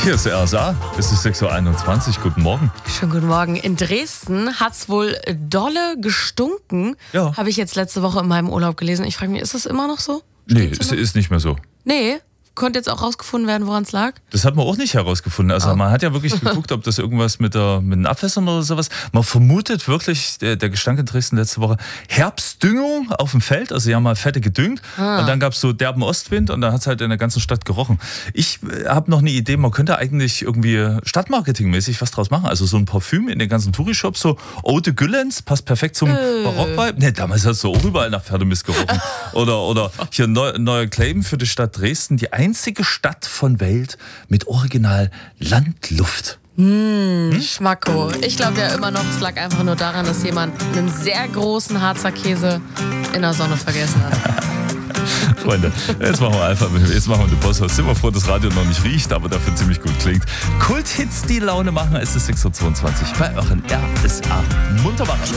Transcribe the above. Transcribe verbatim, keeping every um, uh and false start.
Hier ist der R S A, es ist sechs Uhr einundzwanzig, guten Morgen. Schönen guten Morgen. In Dresden hat es wohl dolle gestunken, Ja. habe ich jetzt letzte Woche in meinem Urlaub gelesen. Ich frage mich, ist das immer noch so? Nee, Stinkt's es immer? ist nicht mehr so. Nee, konnte jetzt auch rausgefunden werden, woran es lag? Das hat man auch nicht herausgefunden. Also Oh. man hat ja wirklich geguckt, ob das irgendwas mit, der, mit den Abwässern oder sowas. Man vermutet wirklich, der, der Gestank in Dresden letzte Woche, Herbstdüngung auf dem Feld. Also sie haben mal fette gedüngt Ah. und dann gab es so derben Ostwind und dann hat es halt in der ganzen Stadt gerochen. Ich äh, habe noch eine Idee, man könnte eigentlich irgendwie stadtmarketingmäßig was draus machen. Also so ein Parfüm in den ganzen Touri-Shops, so Eau de Güllens, passt perfekt zum Äh. Barock-Vibe. Ne, damals hat es so auch überall nach Pferdemist gerochen. Oder, oder hier ein neu, neuer Claim für die Stadt Dresden, die einzige Stadt von Welt mit Original Landluft. Hm? Schmacko. Ich glaube ja immer noch, es lag einfach nur daran, dass jemand einen sehr großen Harzer Käse in der Sonne vergessen hat. Freunde, jetzt machen wir einfach, jetzt machen wir den Bosshaus. Sind wir froh, dass Radio noch nicht riecht, aber dafür ziemlich gut klingt. Kulthits, die Laune machen, es ist sechs Uhr zweiundzwanzig bei euren R S A Muntermacher.